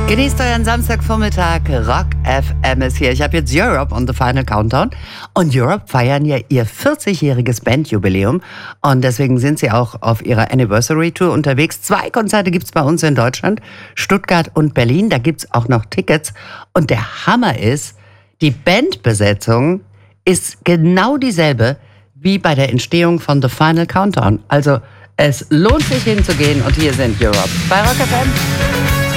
Genießt euren Samstagvormittag. Rock FM ist hier. Ich habe jetzt Europe on the Final Countdown. Und Europe feiern ja ihr 40-jähriges Bandjubiläum. Und deswegen sind sie auch auf ihrer Anniversary Tour unterwegs. 2 Konzerte gibt es bei uns in Deutschland. Stuttgart und Berlin. Da gibt es auch noch Tickets. Und der Hammer ist, die Bandbesetzung ist genau dieselbe wie bei der Entstehung von The Final Countdown. Also es lohnt sich hinzugehen. Und hier sind Europe bei Rock FM.